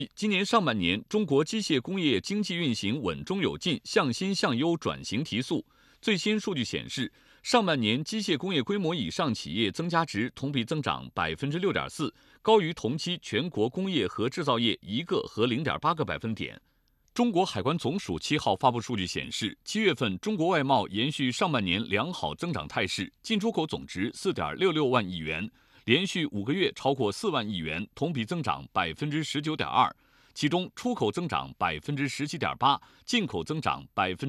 今年上半年，中国机械工业经济运行稳中有进，向新向优转型提速。最新数据显示，上半年机械工业规模以上企业增加值同比增长6.4%，高于同期全国工业和制造业1个和0.8个百分点。中国海关总署7号发布数据显示，7月份中国外贸延续上半年良好增长态势，进出口总值4.66万亿元，连续5个月超过4万亿元，同比增长19.2%。其中，出口增长17.8%，进口增长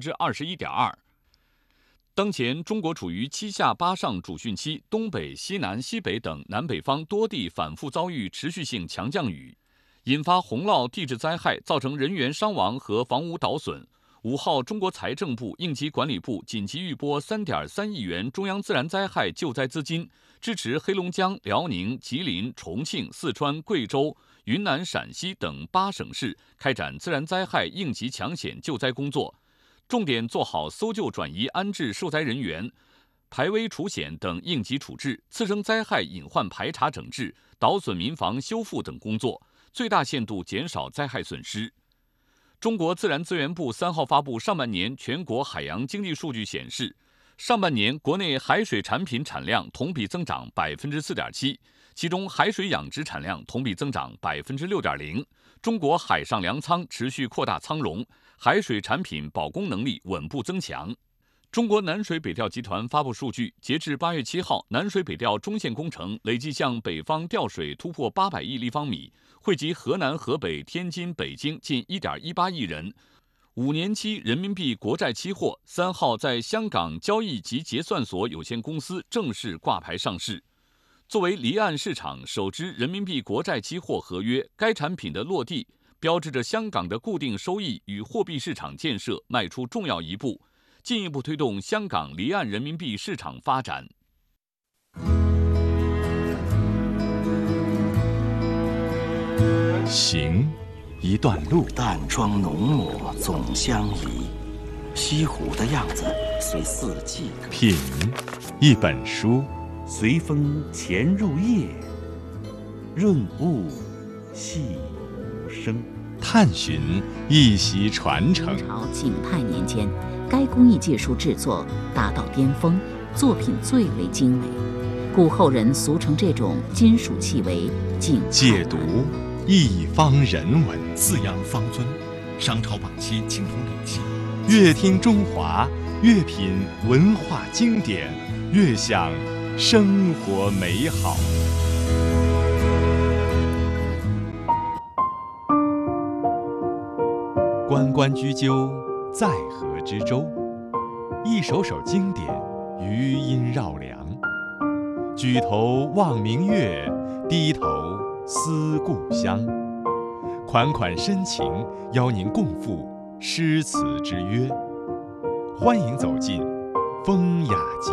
21.2%。当前，中国处于7下8上主汛期，东北、西南、西北等南北方多地反复遭遇持续性强降雨，引发洪涝地质灾害，造成人员伤亡和房屋倒损。5号，中国财政部、应急管理部紧急预拨3.3亿元中央自然灾害救灾资金，支持黑龙江、辽宁、吉林、重庆、四川、贵州、云南、陕西等8省市开展自然灾害应急抢险救灾工作，重点做好搜救转移安置受灾人员、排危除险等应急处置、次生灾害隐患排查整治、倒损民房修复等工作，最大限度减少灾害损失。中国自然资源部3号发布上半年全国海洋经济数据显示，上半年国内海水产品产量同比增长4.7%，其中海水养殖产量同比增长6.0%。中国海上粮仓持续扩大仓容，海水产品保供能力稳步增强。中国南水北调集团发布数据，截至8月7号，南水北调中线工程累计向北方调水突破800亿立方米，惠及河南、河北、天津、北京近1.18亿人。5年期人民币国债期货3号在香港交易及结算所有限公司正式挂牌上市。作为离岸市场首支人民币国债期货合约，该产品的落地标志着香港的固定收益与货币市场建设迈出重要一步，进一步推动香港离岸人民币市场发展。 行一段路， 淡妆浓抹总相宜，西湖的样子随四季。 品一本书， 随风潜入夜，润物细无声。 探寻一席传承。 明朝景泰年间，该工艺技术制作达到巅峰，作品最为精美，故后人俗称这种金属器为景泰。 解读一方人文， 四羊方尊，商朝晚期青铜礼器。 越听中华，越品文化经典，越享生活美好。关关雎鸠，在河之洲。一首首经典，余音绕梁。举头望明月，低头思故乡。款款深情，邀您共赴诗词之约。欢迎走进风雅集。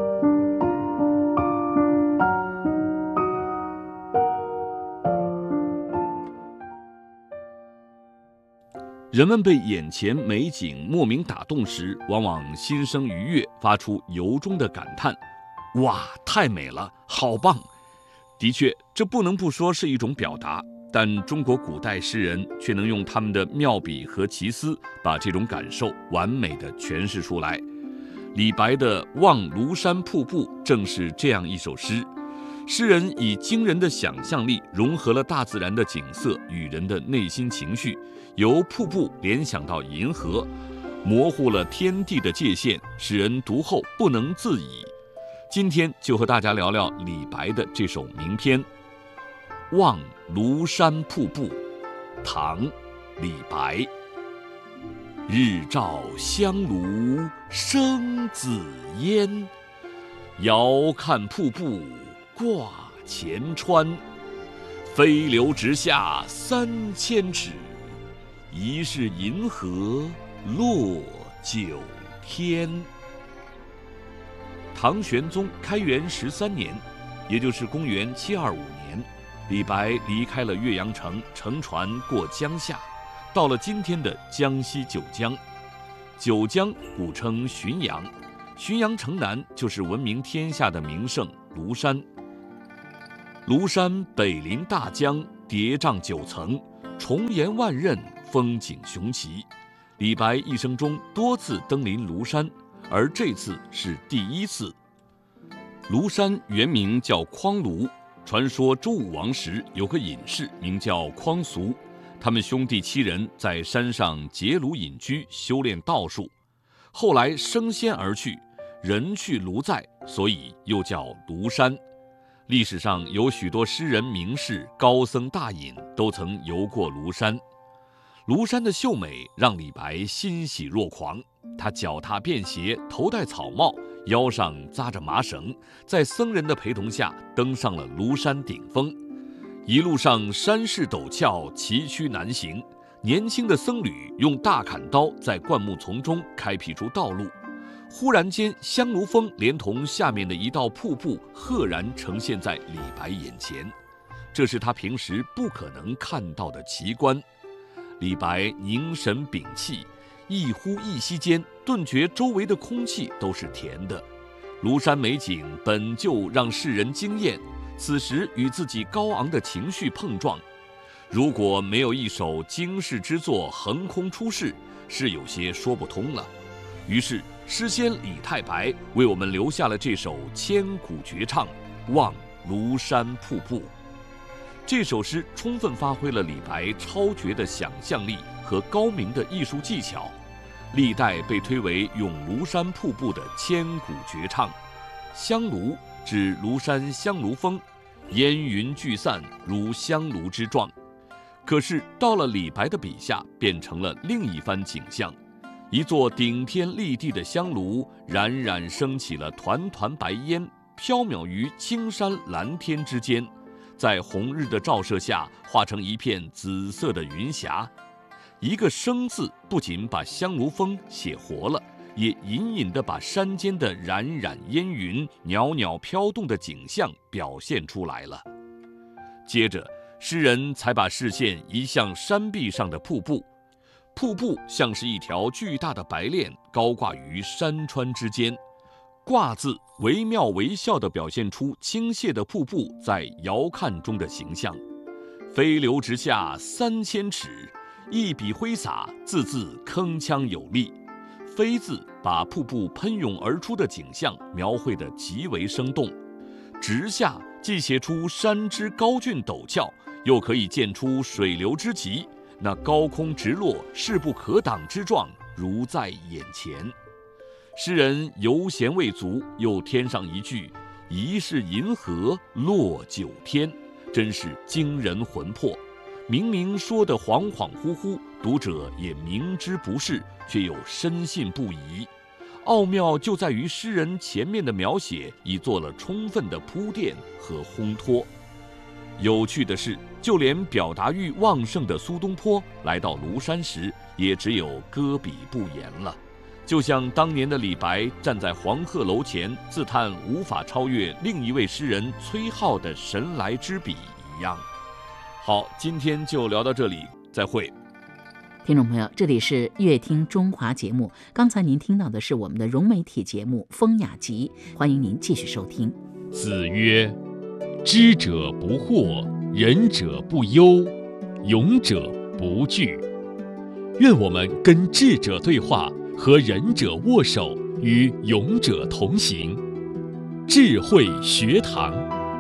人们被眼前美景莫名打动时，往往心生愉悦，发出由衷的感叹：哇，太美了，好棒！的确，这不能不说是一种表达，但中国古代诗人却能用他们的妙笔和奇思，把这种感受完美地诠释出来。李白的《望庐山瀑布》正是这样一首诗。诗人以惊人的想象力融合了大自然的景色与人的内心情绪，由瀑布联想到银河，模糊了天地的界限，使人读后不能自已。今天就和大家聊聊李白的这首名篇《望庐山瀑布》，唐·李白。日照香炉生紫烟，遥看瀑布挂前川。飞流直下3000尺，疑是银河落九天。唐玄宗开元13年，也就是公元725年，李白离开了岳阳城，乘船过江夏，到了今天的江西九江。九江古称浔阳，浔阳城南就是闻名天下的名胜庐山。庐山北临大江，叠嶂9层， 重岩万仞，风景雄奇。李白一生中多次登临庐山，而这次是第一次。庐山原名叫匡庐，传说周武王时有个隐士名叫匡俗，他们兄弟7人在山上结庐隐居，修炼道术。后来升仙而去，人去庐在，所以又叫庐山。历史上有许多诗人名士、高僧大隐都曾游过庐山。庐山的秀美让李白欣喜若狂，他脚踏便鞋，头戴草帽，腰上扎着麻绳，在僧人的陪同下登上了庐山顶峰。一路上山势陡峭，崎岖难行，年轻的僧侣用大砍刀在灌木丛中开辟出道路。忽然间，香炉峰连同下面的一道瀑布赫然呈现在李白眼前，这是他平时不可能看到的奇观。李白凝神屏气，一呼一吸间，顿觉周围的空气都是甜的。庐山美景本就让世人惊艳，此时与自己高昂的情绪碰撞，如果没有一首经世之作横空出世，是有些说不通了。于是诗仙李太白为我们留下了这首千古绝唱《望庐山瀑布》。这首诗充分发挥了李白超绝的想象力和高明的艺术技巧，历代被推为咏庐山瀑布的千古绝唱。香炉指庐山香炉峰，烟云聚散，如香炉之状。可是到了李白的笔下，变成了另一番景象。一座顶天立地的香炉，冉冉升起了团团白烟，飘渺于青山蓝天之间，在红日的照射下，化成一片紫色的云霞。一个生字不仅把香炉峰写活了，也隐隐地把山间的冉冉烟云、袅袅飘动的景象表现出来了。接着诗人才把视线移向山壁上的瀑布，瀑布像是一条巨大的白链，高挂于山川之间。挂字惟妙惟肖地表现出倾泻的瀑布在遥看中的形象。飞流直下3000尺，一笔挥洒，字字铿锵有力。飞字把瀑布喷涌而出的景象描绘得极为生动。直下既写出山之高峻陡峭，又可以见出水流之急，那高空直落、势不可挡之状如在眼前。诗人犹嫌未足，又添上一句“疑是银河落九天”，真是惊人魂魄。明明说得恍恍惚惚，读者也明知不是，却又深信不疑。奥妙就在于诗人前面的描写已做了充分的铺垫和烘托。有趣的是，就连表达欲旺盛的苏东坡来到庐山时，也只有搁笔不言了。就像当年的李白站在黄鹤楼前自叹无法超越另一位诗人崔颢的神来之笔一样。好，今天就聊到这里，再会。 听众朋友，这里是乐听中华节目，刚才您听到的是我们的融媒体节目《风雅集》，欢迎您继续收听。 子曰：知者不惑，仁者不忧，勇者不惧。愿我们跟智者对话，和仁者握手，与勇者同行。智慧学堂。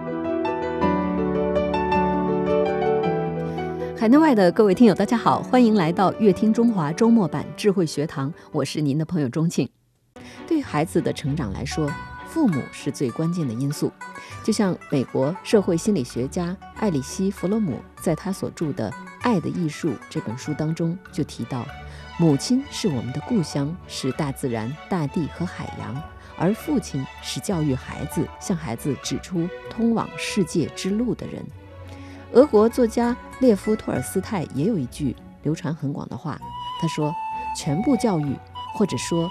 海内外的各位听友大家好，欢迎来到乐听中华周末版智慧学堂，我是您的朋友钟庆。对于孩子的成长来说，父母是最关键的因素。就像美国社会心理学家艾里希·弗洛姆在他所著的《爱的艺术》这本书当中就提到，母亲是我们的故乡，是大自然、大地和海洋，而父亲是教育孩子、向孩子指出通往世界之路的人。俄国作家列夫·托尔斯泰也有一句流传很广的话，他说：全部教育，或者说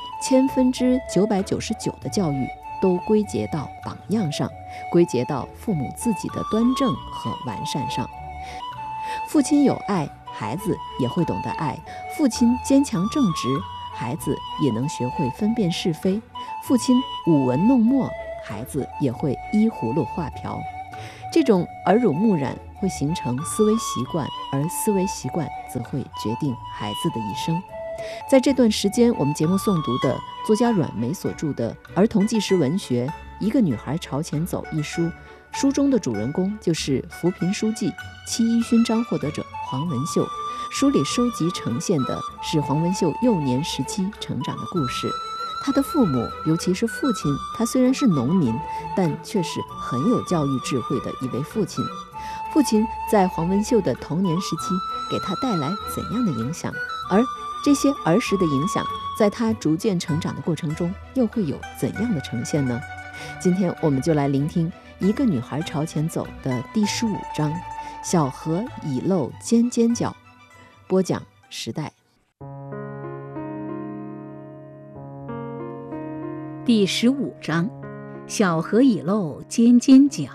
999%的教育，都归结到榜样上，归结到父母自己的端正和完善上。父亲有爱，孩子也会懂得爱；父亲坚强正直，孩子也能学会分辨是非；父亲舞文弄墨，孩子也会依葫芦画瓢。 这种耳濡目染会形成思维习惯，而思维习惯则会决定孩子的一生。在这段时间，我们节目诵读的作家阮梅所著的儿童纪实文学《一个女孩朝前走》一书，书中的主人公就是扶贫书记、7·1勋章获得者黄文秀。书里收集呈现的是黄文秀幼年时期成长的故事。他的父母，尤其是父亲，他虽然是农民，但却是很有教育智慧的一位父亲。父亲在黄文秀的童年时期给他带来怎样的影响？而这些儿时的影响，在他逐渐成长的过程中，又会有怎样的呈现呢？今天我们就来聆听《一个女孩朝前走》的第15章：小河已露尖尖角。播讲时代。 第15章：小河已露尖尖角。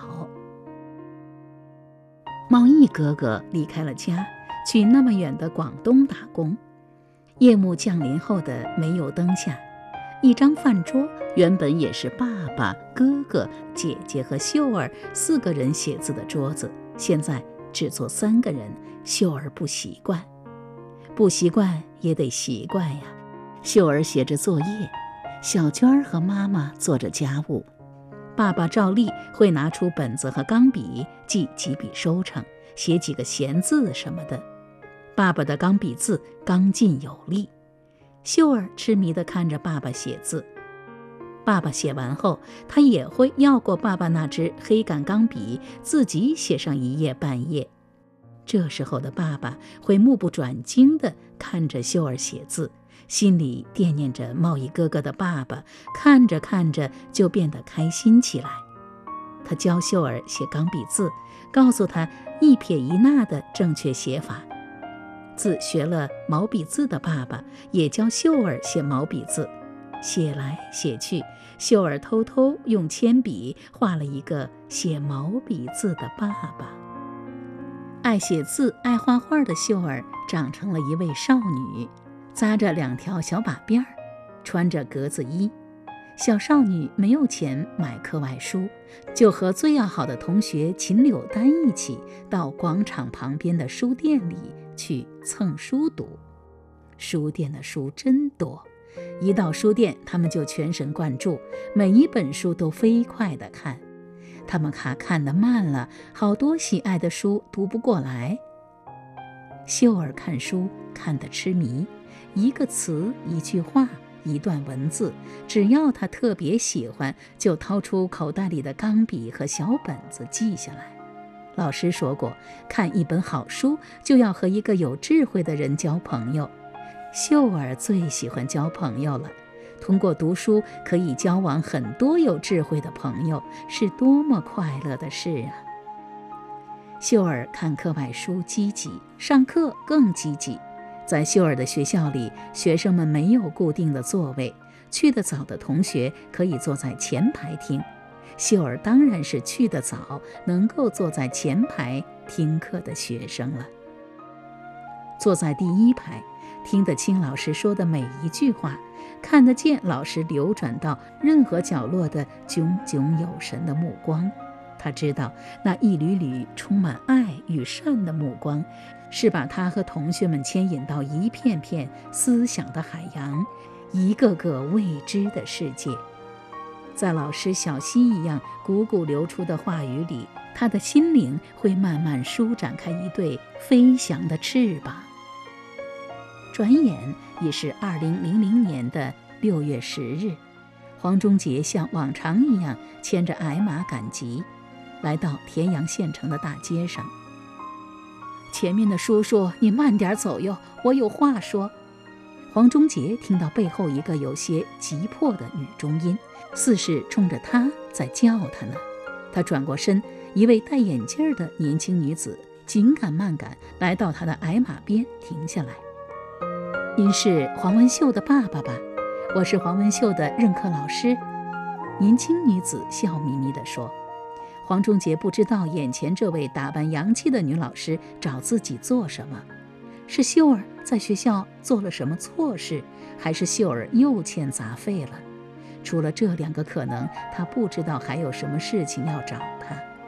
茂义哥哥离开了家，去那么远的广东打工。夜幕降临后的煤油灯下，一张饭桌原本也是爸爸、哥哥、姐姐和秀儿4个人写字的桌子，现在只坐3个人。秀儿不习惯，不习惯也得习惯呀。秀儿写着作业，小娟儿和妈妈做着家务，爸爸照例会拿出本子和钢笔记几笔收成，写几个闲字什么的。爸爸的钢笔字刚劲有力，秀儿痴迷地看着爸爸写字。爸爸写完后，他也会要过爸爸那支黑杆钢笔，自己写上1页半页。这时候的爸爸会目不转睛地看着秀儿写字，心里惦念着茂义哥哥的爸爸，看着看着就变得开心起来。他教秀儿写钢笔字，告诉他一撇一捺的正确写法。自学了毛笔字的爸爸也教秀儿写毛笔字，写来写去，秀儿偷偷用铅笔画了一个写毛笔字的爸爸。爱写字爱画画的秀儿长成了一位少女，扎着2条小把辫儿，穿着格子衣。小少女没有钱买课外书，就和最要好的同学秦柳丹一起到广场旁边的书店里去蹭书读。书店的书真多，一到书店他们就全神贯注，每一本书都飞快地看。他们看得慢了，好多喜爱的书读不过来。秀儿看书看得痴迷，一个词一句话一段文字，只要他特别喜欢，就掏出口袋里的钢笔和小本子记下来。老师说过，看一本好书就要和一个有智慧的人交朋友。秀儿最喜欢交朋友了，通过读书可以交往很多有智慧的朋友，是多么快乐的事啊！秀儿看课外书积极，上课更积极。在秀儿的学校里，学生们没有固定的座位，去得早的同学可以坐在前排听。秀儿当然是去得早，能够坐在前排听课的学生了。坐在第1排，听得清老师说的每一句话，看得见老师流转到任何角落的炯炯有神的目光。他知道那一缕缕充满爱与善的目光，是把他和同学们牵引到一片片思想的海洋，一个个未知的世界。在老师小溪一样汩汩流出的话语里，他的心灵会慢慢舒展开一对飞翔的翅膀。转眼已是2000年的6月10日，黄忠杰像往常一样牵着矮马赶集，来到田阳县城的大街上。前面的叔叔，你慢点走哟，我有话说。黄忠杰听到背后一个有些急迫的女中音，似是冲着他在叫他呢。他转过身，一位戴眼镜的年轻女子紧赶慢赶来到他的矮马边停下来。您是黄文秀的爸爸吧？我是黄文秀的任课老师。年轻女子笑眯眯地说。黄忠杰不知道眼前这位打扮洋气的女老师找自己做什么，是秀儿在学校做了什么错事，还是秀儿又欠杂费了？除了这2个可能，他不知道还有什么事情要找他。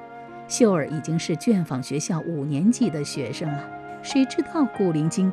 秀儿已经是卷坊学校5年级的学生了。谁知道古灵精怪